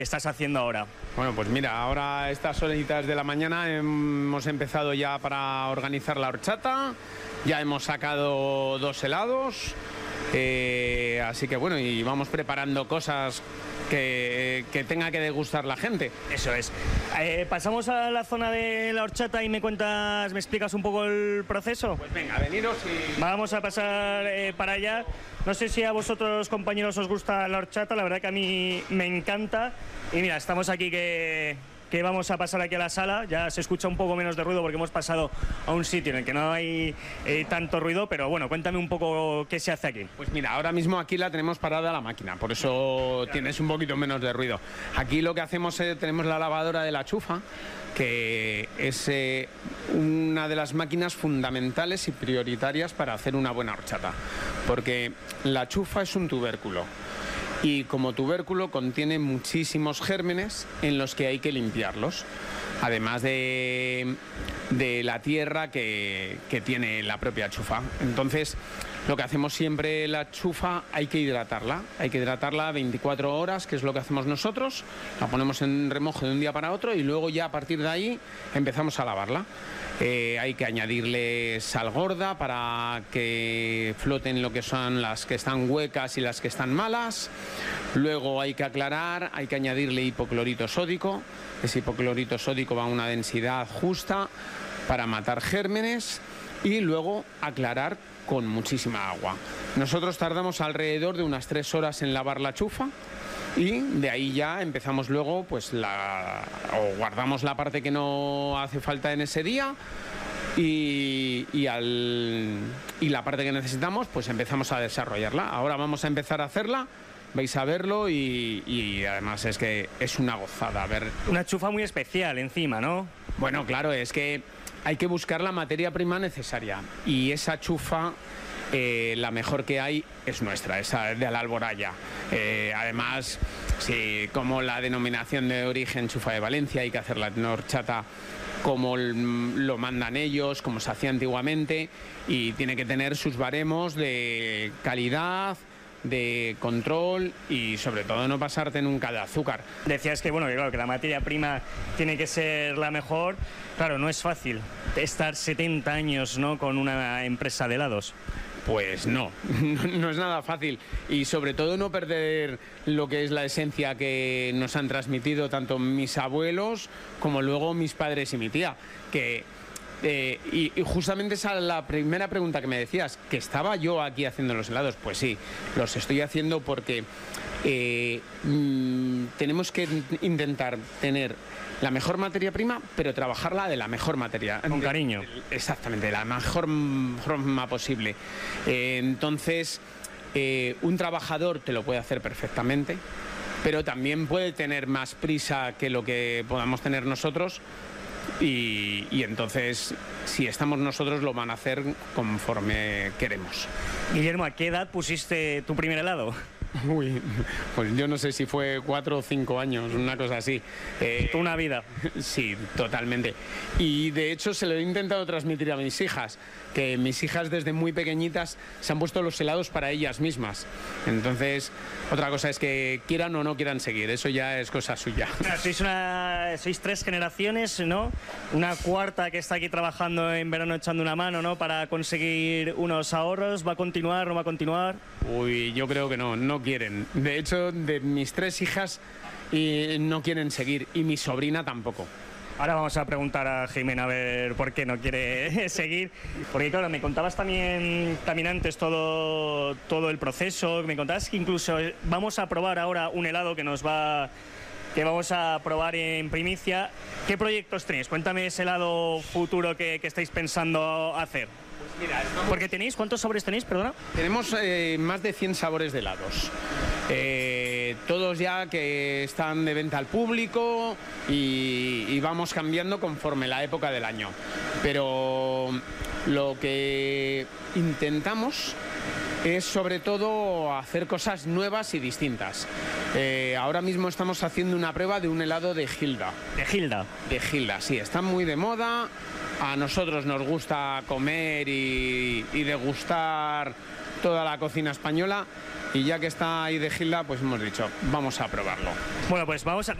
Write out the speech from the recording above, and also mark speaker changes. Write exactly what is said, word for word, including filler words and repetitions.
Speaker 1: ¿Qué estás haciendo ahora?
Speaker 2: Bueno, pues mira, ahora a estas horitas de la mañana hemos empezado ya para organizar la horchata, ya hemos sacado dos helados, eh, así que bueno, y vamos preparando cosas que, que tenga que degustar la gente.
Speaker 1: Eso es. Eh, pasamos a la zona de la horchata y me cuentas, me explicas un poco el proceso.
Speaker 2: Pues venga, veniros y...
Speaker 1: Vamos a pasar eh, para allá. No sé si a vosotros, compañeros, os gusta la horchata, la verdad que a mí me encanta. Y mira, estamos aquí que, que vamos a pasar aquí a la sala. Ya se escucha un poco menos de ruido porque hemos pasado a un sitio en el que no hay eh, tanto ruido, pero bueno, cuéntame un poco qué se hace aquí.
Speaker 2: Pues mira, ahora mismo aquí la tenemos parada la máquina, por eso claro, tienes un poquito menos de ruido. Aquí lo que hacemos es, tenemos la lavadora de la chufa, que es eh, una de las máquinas fundamentales y prioritarias para hacer una buena horchata, porque la chufa es un tubérculo y como tubérculo contiene muchísimos gérmenes en los que hay que limpiarlos, además de, de la tierra que, que tiene la propia chufa. Entonces, lo que hacemos siempre, la chufa hay que hidratarla, hay que hidratarla veinticuatro horas, que es lo que hacemos nosotros, la ponemos en remojo de un día para otro y luego ya a partir de ahí empezamos a lavarla. Eh, hay que añadirle sal gorda para que floten lo que son las que están huecas y las que están malas. Luego hay que aclarar, hay que añadirle hipoclorito sódico. Ese hipoclorito sódico va a una densidad justa para matar gérmenes y luego aclarar con muchísima agua. Nosotros tardamos alrededor de unas tres horas en lavar la chufa y de ahí ya empezamos luego, pues la, o guardamos la parte que no hace falta en ese día y, y, al, y la parte que necesitamos, pues empezamos a desarrollarla. Ahora vamos a empezar a hacerla. Vais a verlo y, y además es que es una gozada ver.
Speaker 1: Una chufa muy especial encima, ¿no?
Speaker 2: Bueno, claro, es que hay que buscar la materia prima necesaria y esa chufa, eh, la mejor que hay es nuestra, esa de la Alboraya. Eh, además, sí, como la denominación de origen chufa de Valencia, hay que hacer la horchata como lo mandan ellos, como se hacía antiguamente, y tiene que tener sus baremos de calidad, de control y sobre todo no pasarte nunca de azúcar.
Speaker 1: Decías que bueno, que claro, que la materia prima tiene que ser la mejor. Claro, no es fácil estar setenta años, ¿no?, con una empresa de helados.
Speaker 2: Pues no, no, no es nada fácil y sobre todo no perder lo que es la esencia que nos han transmitido tanto mis abuelos como luego mis padres y mi tía, que Eh, y, y justamente esa es la primera pregunta que me decías, que estaba yo aquí haciendo los helados. Pues sí, los estoy haciendo porque eh, mmm, tenemos que intentar tener la mejor materia prima, pero trabajarla de la mejor materia.
Speaker 1: Con
Speaker 2: de,
Speaker 1: cariño.
Speaker 2: De, exactamente, de la mejor forma posible. Eh, entonces, eh, un trabajador te lo puede hacer perfectamente, pero también puede tener más prisa que lo que podamos tener nosotros. Y, y entonces, si estamos nosotros, lo van a hacer conforme queremos.
Speaker 1: Guillermo, ¿a qué edad pusiste tu primer helado?
Speaker 2: Uy, pues yo no sé si fue cuatro o cinco años, una cosa así.
Speaker 1: Eh, una vida.
Speaker 2: Sí, totalmente. Y de hecho se lo he intentado transmitir a mis hijas, que mis hijas desde muy pequeñitas se han puesto los helados para ellas mismas. Entonces, otra cosa es que quieran o no quieran seguir, eso ya es cosa suya.
Speaker 1: Sois, una, sois tres generaciones, ¿no? Una cuarta que está aquí trabajando en verano echando una mano, ¿no?, para conseguir unos ahorros. ¿Va a continuar, no va a continuar?
Speaker 2: Uy, yo creo que no, no quieren. De hecho, de mis tres hijas y no quieren seguir y mi sobrina tampoco.
Speaker 1: Ahora vamos a preguntar a Jimena a ver por qué no quiere seguir. Porque claro, me contabas también, también antes todo, todo el proceso. Me contabas que incluso vamos a probar ahora un helado que nos va... que vamos a probar en primicia. ¿Qué proyectos tenéis? Cuéntame ese helado futuro que, que estáis pensando hacer.
Speaker 2: Pues mira, estamos...
Speaker 1: Porque tenéis, ¿cuántos sabores tenéis, perdona?
Speaker 2: Tenemos eh, más de cien sabores de helados. Eh, todos ya que están de venta al público y, y vamos cambiando conforme la época del año. Pero lo que intentamos es sobre todo hacer cosas nuevas y distintas. Eh, ahora mismo estamos haciendo una prueba de un helado de Gilda.
Speaker 1: ¿De Gilda?
Speaker 2: De Gilda, sí, está muy de moda. A nosotros nos gusta comer y, y degustar toda la cocina española y ya que está ahí de Gilda, pues hemos dicho, vamos a probarlo.
Speaker 1: Bueno, pues vamos a,